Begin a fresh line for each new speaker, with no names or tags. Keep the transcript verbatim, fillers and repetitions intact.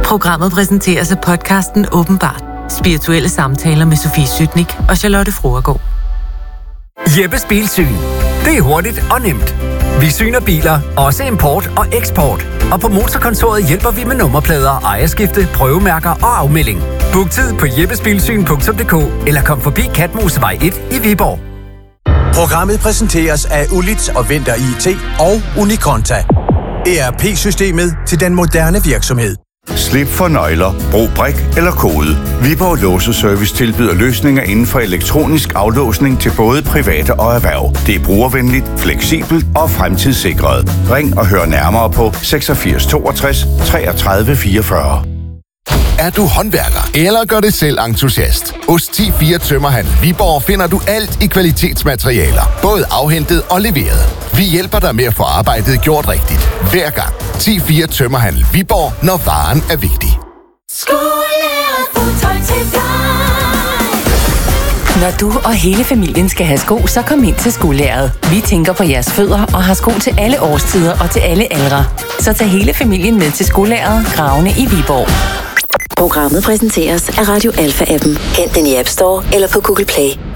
Programmet præsenteres af podcasten Åbenbart. Spirituelle samtaler med Sofie Sytnik og Charlotte Fruergaard.
Jeppes Bilsyn. Det er hurtigt og nemt. Vi syner biler, også import og eksport. Og på Motorkontoret hjælper vi med nummerplader, ejerskifte, prøvemærker og afmelding. Book tid på jeppesbilsyn punktum d k eller kom forbi Katmosevej et i Viborg.
Programmet præsenteres af Ulits og Venter I T og Unikonta. E R P-systemet til den moderne virksomhed.
Slip for nøgler, brug brik eller kode. Viborg Låseservice tilbyder løsninger inden for elektronisk aflåsning til både private og erhverv. Det er brugervenligt, fleksibelt og fremtidssikret. Ring og hør nærmere på seksogfirs toogtres treogtredive fireogfyrre.
Er du håndværker eller gør det selv entusiast? Hos ti fire Tømmerhandel Viborg finder du alt i kvalitetsmaterialer, både afhentet og leveret. Vi hjælper dig med at få arbejdet gjort rigtigt, hver gang. ti fire Tømmerhandel Viborg, når varen er vigtig.
Skolelærer fodtøj til dig.
Når du og hele familien skal have sko, så kom ind til Skolelæret. Vi tænker på jeres fødder og har sko til alle årstider og til alle aldre. Så tag hele familien med til Skolelæret, Gravene i Viborg.
Programmet præsenteres af Radio Alfa-appen. Hent den i App Store eller på Google Play.